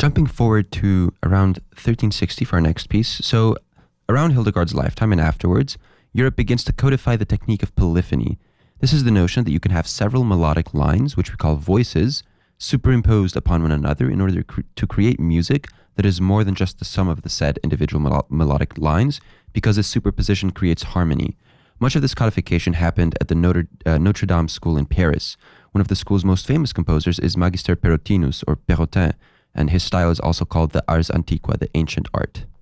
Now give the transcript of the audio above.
jumping forward to around 1360 for our next piece. So, around Hildegard's lifetime and afterwards, Europe begins to codify the technique of polyphony. This is the notion that you can have several melodic lines, which we call voices, superimposed upon one another in order to create music that is more than just the sum of the said individual melodic lines, because this superposition creates harmony. Much of this codification happened at the Notre Dame School in Paris. One of the school's most famous composers is Magister Perotinus, or Perotin, and his style is also called the Ars Antiqua, the ancient art.